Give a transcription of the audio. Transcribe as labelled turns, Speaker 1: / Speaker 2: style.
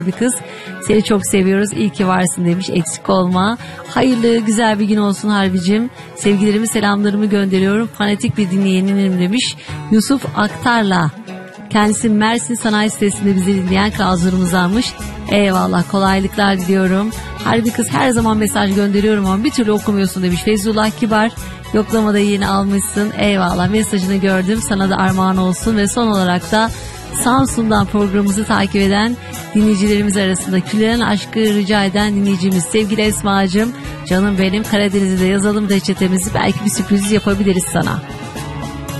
Speaker 1: bir kız. Seni çok seviyoruz. İyi ki varsın demiş. Eksik olma. Hayırlı güzel bir gün olsun Harbicim. Sevgilerimi selamlarımı gönderiyorum. Fanatik bir dinleyenim demiş. Yusuf Aktar'la. Kendisi Mersin Sanayi Sitesi'nde bizi dinleyen kazlarımızdanmış. Eyvallah, kolaylıklar diliyorum. Harbi kız, her zaman mesaj gönderiyorum ama bir türlü okumuyorsun demiş. Feyzullah Kibar, yoklamada yeni almışsın. Eyvallah, mesajını gördüm, sana da armağan olsun. Ve son olarak da Samsun'dan programımızı takip eden dinleyicilerimiz arasında Küllerin Aşkı rica eden dinleyicimiz sevgili Esma'cığım, canım benim, Karadeniz'de yazalım reçetemizi, belki bir sürpriz yapabiliriz sana.